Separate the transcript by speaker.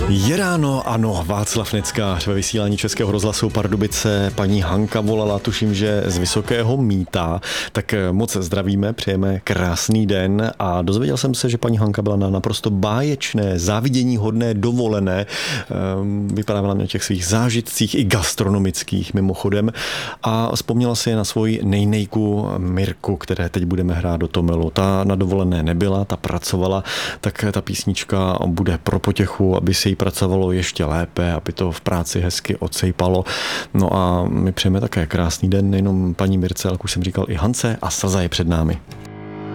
Speaker 1: Je ráno, ano, Václav Neckář ve vysílání Českého rozhlasu Pardubice. Paní Hanka volala, tuším, že z Vysokého Mýta. Tak moc zdravíme, přejeme krásný den a dozvěděl jsem se, že paní Hanka byla na naprosto báječné, závidění hodné dovolené. Vyprávěla mě o těch svých zážitcích i gastronomických mimochodem a vzpomněla si na svoji nejnejku Mirku, které teď budeme hrát do Tomelu. Ta na dovolené nebyla, ta pracovala, tak ta písnička bude pro potěchu, aby se jí pracovalo ještě lépe, aby to v práci hezky odsejpalo. No a my přejeme také krásný den nejenom paní Mirce, ale jak už jsem říkal i Hance a slza je před námi.